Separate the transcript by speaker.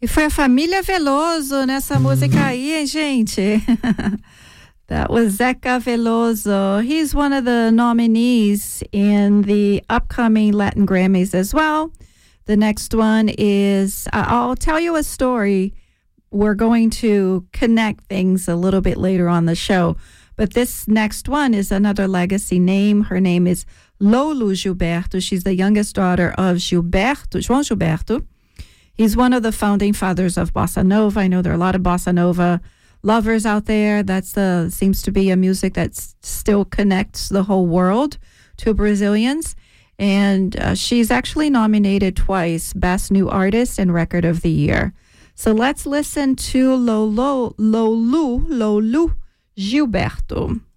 Speaker 1: E foi a família Veloso nessa música aí, hein, gente? That was Zeca Veloso. He's one of the nominees in the upcoming Latin Grammys as well. The next one is, I'll tell you a story. We're going to connect things a little bit later on the show. But this next one is another legacy name. Her name is Lolo Gilberto. She's the youngest daughter of João Gilberto. He's one of the founding fathers of Bossa Nova. I know there are a lot of Bossa Nova lovers out there. Seems to be a music that still connects the whole world to Brazilians. And she's actually nominated twice, Best New Artist and Record of the Year. So let's listen to Lolo Gilberto.